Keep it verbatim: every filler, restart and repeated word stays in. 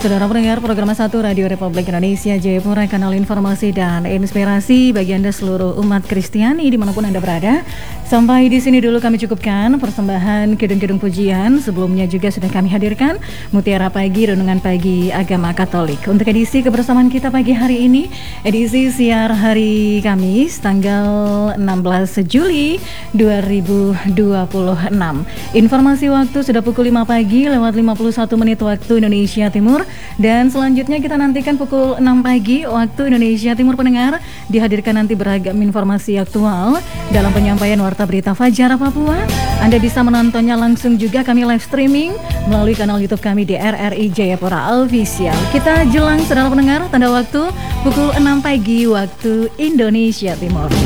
Saudara pendengar program satu Radio Republik Indonesia Jayapura, kanal informasi dan inspirasi bagi Anda seluruh umat Kristiani dimanapun Anda berada. Sampai di sini dulu kami cukupkan persembahan Kidung-Kidung Pujian. Sebelumnya juga sudah kami hadirkan Mutiara Pagi, Renungan Pagi Agama Katolik. Untuk edisi kebersamaan kita pagi hari ini, edisi siar hari Kamis tanggal enam belas Juli dua ribu dua puluh enam. Informasi waktu sudah pukul lima pagi lewat lima puluh satu menit waktu Indonesia Timur. Dan selanjutnya kita nantikan pukul enam pagi waktu Indonesia Timur. Pendengar, dihadirkan nanti beragam informasi aktual dalam penyampaian Warta Berita Fajar Papua. Anda bisa menontonnya langsung juga, kami live streaming melalui kanal YouTube kami di R R I Jayapura Official. Kita jelang saudara pendengar tanda waktu pukul enam pagi waktu Indonesia Timur.